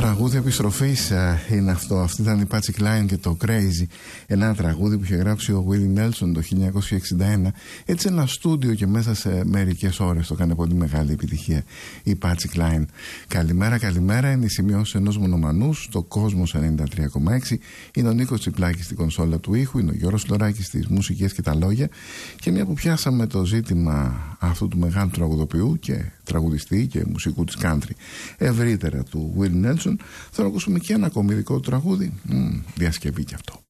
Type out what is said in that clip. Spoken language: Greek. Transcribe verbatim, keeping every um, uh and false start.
Τραγούδι επιστροφής είναι αυτό. Αυτή ήταν η Patsy Cline και το Crazy. Ένα τραγούδι που είχε γράψει ο Willie Nelson το χίλια εννιακόσια εξήντα ένα. Έτσι ένα στούντιο και μέσα σε μερικές ώρες το έκανε πολύ μεγάλη επιτυχία η Patsy Cline. Καλημέρα, καλημέρα. Είναι η σημειώση ενός μονομανού στο Κόσμος ενενήντα τρία κόμμα έξι. Είναι ο Νίκος Τσιπλάκης στην κονσόλα του ήχου. Είναι ο Γιώργος Λοράκης στις μουσικές και τα λόγια. Και μια που πιάσαμε το ζήτημα αυτού του μεγάλου τραγουδοποιού και τραγουδιστή και μουσικού της country ευρύτερα του Willie Nelson, θα ακούσουμε και ένα ακόμη δικό του τραγούδι. Μ, διασκευή κι αυτό.